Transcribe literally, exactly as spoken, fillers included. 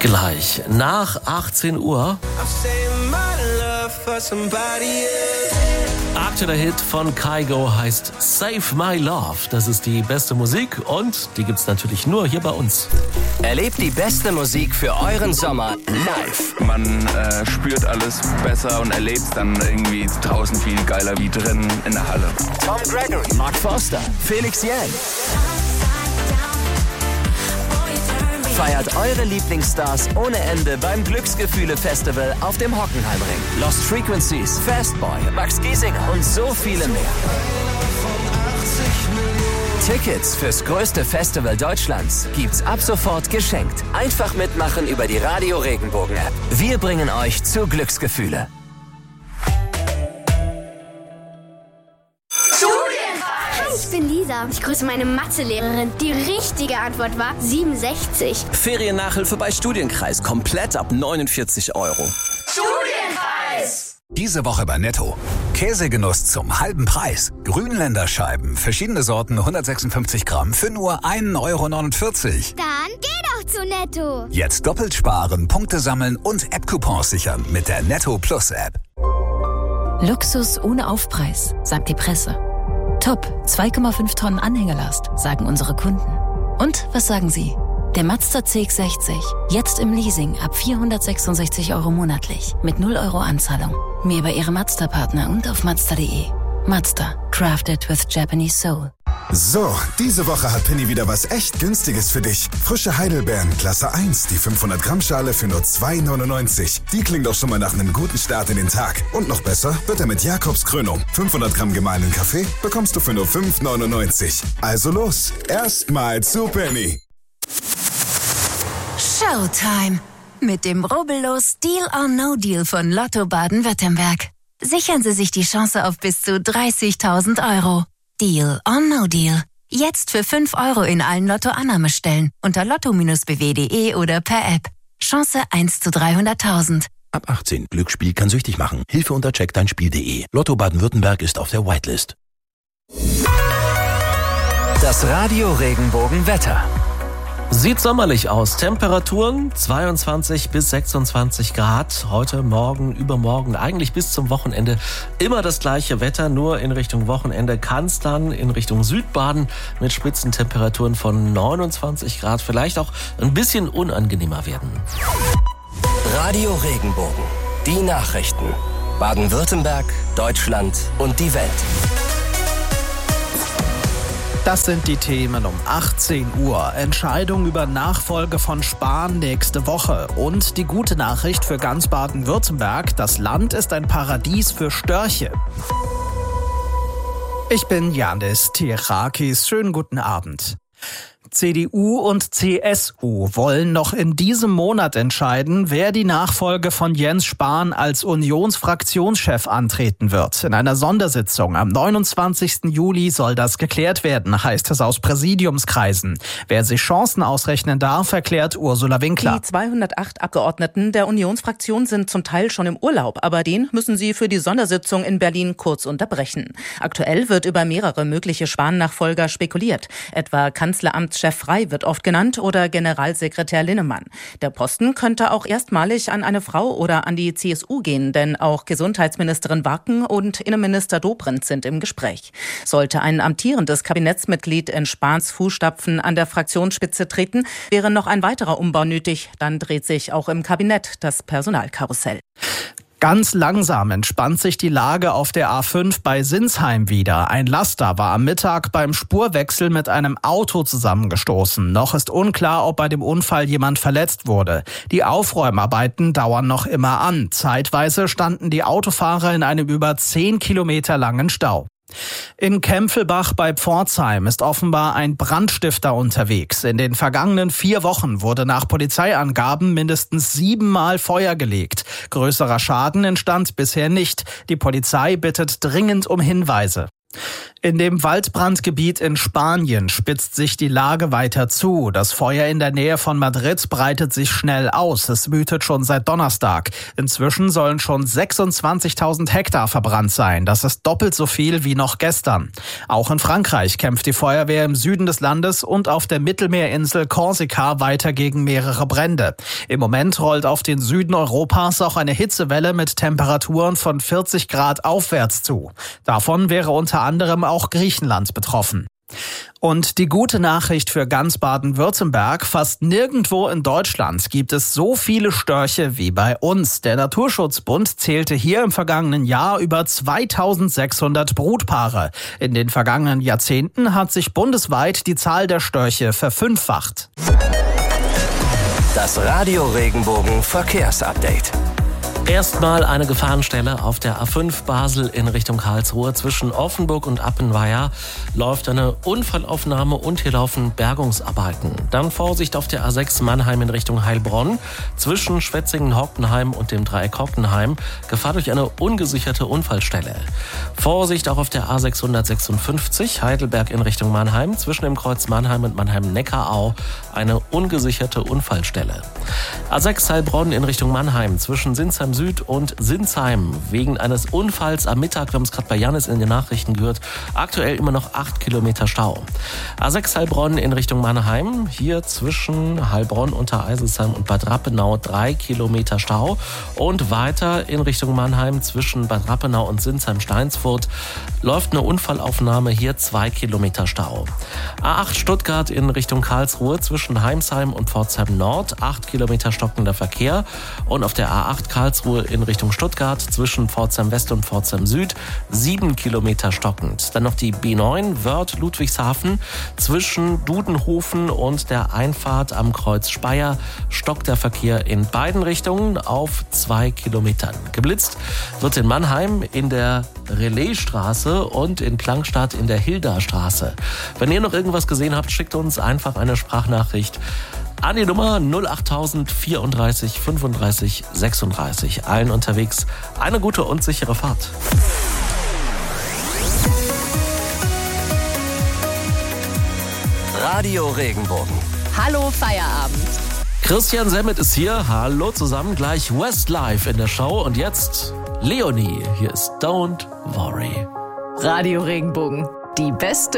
Gleich nach achtzehn Uhr. Aktueller Hit von Kygo heißt Save My Love. Das ist die beste Musik und die gibt's natürlich nur hier bei uns. Erlebt die beste Musik für euren Sommer live. Man äh, spürt alles besser und erlebt dann irgendwie draußen viel geiler wie drin in der Halle. Tom Gregory, Mark Forster, Felix Jähn. Feiert eure Lieblingsstars ohne Ende beim Glücksgefühle-Festival auf dem Hockenheimring. Lost Frequencies, Fastboy, Max Giesinger und so viele mehr. Tickets fürs größte Festival Deutschlands gibt's ab sofort geschenkt. Einfach mitmachen über die Radio Regenbogen App. Wir bringen euch zu Glücksgefühle. Ich bin Lisa. Ich grüße meine Mathelehrerin. Die richtige Antwort war siebenundsechzig. Feriennachhilfe bei Studienkreis. Komplett ab neunundvierzig Euro. Studienkreis! Diese Woche bei Netto. Käsegenuss zum halben Preis. Grünländer Scheiben. Verschiedene Sorten, hundertsechsundfünfzig Gramm für nur ein Euro neunundvierzig. Dann geh doch zu Netto. Jetzt doppelt sparen, Punkte sammeln und App-Coupons sichern mit der Netto Plus App. Luxus ohne Aufpreis, sagt die Presse. Top, zwei Komma fünf Tonnen Anhängerlast, sagen unsere Kunden. Und was sagen Sie? Der Mazda C X sechzig, jetzt im Leasing ab vierhundertsechsundsechzig Euro monatlich, mit null Euro Anzahlung. Mehr bei Ihrem Mazda-Partner und auf Mazda punkt de. Mazda, crafted with Japanese soul. So, diese Woche hat Penny wieder was echt Günstiges für dich. Frische Heidelbeeren, Klasse eins, die fünfhundert Gramm Schale für nur zwei neunundneunzig. Die klingt doch schon mal nach einem guten Start in den Tag. Und noch besser wird er mit Jakobs Krönung. fünfhundert Gramm gemahlenen Kaffee bekommst du für nur fünf neunundneunzig. Also los, erstmal zu Penny. Showtime! Mit dem rubbellos Deal or No Deal von Lotto Baden-Württemberg. Sichern Sie sich die Chance auf bis zu dreißigtausend Euro. Deal or No Deal. Jetzt für fünf Euro in allen Lotto-Annahmestellen unter lotto B W punkt de oder per App. Chance eins zu dreihunderttausend. Ab achtzehn. Glücksspiel kann süchtig machen. Hilfe unter check dein Spiel punkt de. Lotto Baden-Württemberg ist auf der Whitelist. Das Radio Regenbogen Wetter. Sieht sommerlich aus. Temperaturen zweiundzwanzig bis sechsundzwanzig Grad. Heute, morgen, übermorgen, eigentlich bis zum Wochenende immer das gleiche Wetter. Nur in Richtung Wochenende kann es dann in Richtung Südbaden mit Spitzentemperaturen von neunundzwanzig Grad vielleicht auch ein bisschen unangenehmer werden. Radio Regenbogen. Die Nachrichten. Baden-Württemberg, Deutschland und die Welt. Das sind die Themen um achtzehn Uhr. Entscheidung über Nachfolge von Spahn nächste Woche. Und die gute Nachricht für ganz Baden-Württemberg: Das Land ist ein Paradies für Störche. Ich bin Janis Tirakis. Schönen guten Abend. C D U und C S U wollen noch in diesem Monat entscheiden, wer die Nachfolge von Jens Spahn als Unionsfraktionschef antreten wird. In einer Sondersitzung am neunundzwanzigsten Juli soll das geklärt werden, heißt es aus Präsidiumskreisen. Wer sich Chancen ausrechnen darf, erklärt Ursula Winkler. Die zweihundertacht Abgeordneten der Unionsfraktion sind zum Teil schon im Urlaub, aber den müssen sie für die Sondersitzung in Berlin kurz unterbrechen. Aktuell wird über mehrere mögliche Spahn-Nachfolger spekuliert, etwa Kanzleramtschef Frey wird oft genannt oder Generalsekretär Linnemann. Der Posten könnte auch erstmalig an eine Frau oder an die C S U gehen, denn auch Gesundheitsministerin Wacken und Innenminister Dobrindt sind im Gespräch. Sollte ein amtierendes Kabinettsmitglied in Spahns Fußstapfen an der Fraktionsspitze treten, wäre noch ein weiterer Umbau nötig. Dann dreht sich auch im Kabinett das Personalkarussell. Ganz langsam entspannt sich die Lage auf der A fünf bei Sinsheim wieder. Ein Laster war am Mittag beim Spurwechsel mit einem Auto zusammengestoßen. Noch ist unklar, ob bei dem Unfall jemand verletzt wurde. Die Aufräumarbeiten dauern noch immer an. Zeitweise standen die Autofahrer in einem über zehn Kilometer langen Stau. In Kempfelbach bei Pforzheim ist offenbar ein Brandstifter unterwegs. In den vergangenen vier Wochen wurde nach Polizeiangaben mindestens siebenmal Feuer gelegt. Größerer Schaden entstand bisher nicht. Die Polizei bittet dringend um Hinweise. In dem Waldbrandgebiet in Spanien spitzt sich die Lage weiter zu. Das Feuer in der Nähe von Madrid breitet sich schnell aus. Es wütet schon seit Donnerstag. Inzwischen sollen schon sechsundzwanzigtausend Hektar verbrannt sein. Das ist doppelt so viel wie noch gestern. Auch in Frankreich kämpft die Feuerwehr im Süden des Landes und auf der Mittelmeerinsel Korsika weiter gegen mehrere Brände. Im Moment rollt auf den Süden Europas auch eine Hitzewelle mit Temperaturen von vierzig Grad aufwärts zu. Davon wäre unter anderem auch auch Griechenland betroffen. Und die gute Nachricht für ganz Baden-Württemberg: Fast nirgendwo in Deutschland gibt es so viele Störche wie bei uns. Der Naturschutzbund zählte hier im vergangenen Jahr über zweitausendsechshundert Brutpaare. In den vergangenen Jahrzehnten hat sich bundesweit die Zahl der Störche verfünffacht. Das Radio Regenbogen Verkehrsupdate. Erstmal eine Gefahrenstelle auf der A fünf Basel in Richtung Karlsruhe. Zwischen Offenburg und Appenweier läuft eine Unfallaufnahme und hier laufen Bergungsarbeiten. Dann Vorsicht auf der A sechs Mannheim in Richtung Heilbronn. Zwischen Schwetzingen-Hockenheim und dem Dreieck Hockenheim Gefahr durch eine ungesicherte Unfallstelle. Vorsicht auch auf der A sechshundertsechsundfünfzig Heidelberg in Richtung Mannheim. Zwischen dem Kreuz Mannheim und Mannheim-Neckarau eine ungesicherte Unfallstelle. A sechs Heilbronn in Richtung Mannheim. Zwischen Sinsheim Süd und Sinsheim wegen eines Unfalls am Mittag, wir haben es gerade bei Janis in den Nachrichten gehört, aktuell immer noch acht Kilometer Stau. A sechs Heilbronn in Richtung Mannheim, hier zwischen Heilbronn, Untereiselsheim und Bad Rappenau drei Kilometer Stau und weiter in Richtung Mannheim zwischen Bad Rappenau und Sinsheim-Steinsfurt läuft eine Unfallaufnahme, hier zwei Kilometer Stau. A acht Stuttgart in Richtung Karlsruhe zwischen Heimsheim und Pforzheim Nord, acht Kilometer stockender Verkehr und auf der A acht Karlsruhe in Richtung Stuttgart zwischen Pforzheim West und Pforzheim Süd sieben Kilometer stockend. Dann noch die B neun Wörth Ludwigshafen zwischen Dudenhofen und der Einfahrt am Kreuz Speyer stockt der Verkehr in beiden Richtungen auf zwei Kilometern. Geblitzt wird in Mannheim in der Relaisstraße und in Plankstadt in der Hildastraße. Wenn ihr noch irgendwas gesehen habt, schickt uns einfach eine Sprachnachricht an die Nummer null achttausend vierunddreißig fünfunddreißig sechsunddreißig. Allen unterwegs eine gute und sichere Fahrt. Radio Regenbogen. Hallo Feierabend. Christian Semmet ist hier. Hallo zusammen. Gleich Westlife in der Show. Und jetzt Leonie. Hier ist Don't Worry. Radio Regenbogen. Die beste